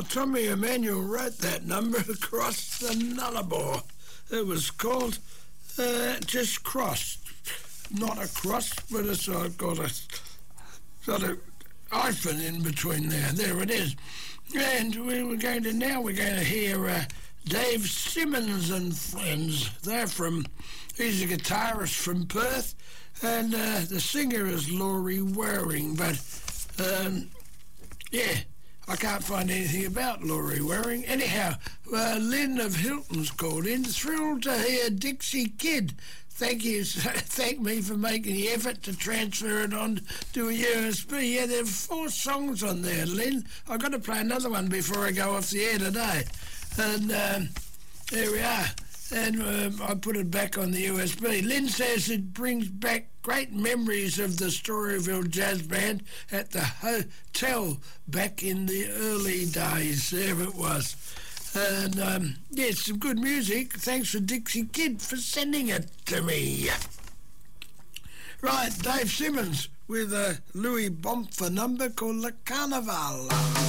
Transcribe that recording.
Well, Tommy Emmanuel wrote that number across the Nullarbor. It was called Just Crossed. Not a cross, but it's got a hyphen in between there. There it is. And we're going to hear Dave Simmons and Friends. He's a guitarist from Perth, and the singer is Laurie Waring. But, I can't find anything about Laurie Waring. Anyhow, Lynn of Hilton's called in, thrilled to hear Dixie Kid. Thank me for making the effort to transfer it on to a USB. Yeah, there are 4 songs on there, Lynn. I've got to play another one before I go off the air today. And there we are. And I put it back on the USB. Lynn says it brings back great memories of the Storyville Jazz Band at the hotel back in the early days. There it was. And, some good music. Thanks for Dixie Kid for sending it to me. Right, Dave Simmons with a Louis Bomfer number called Le Carnaval.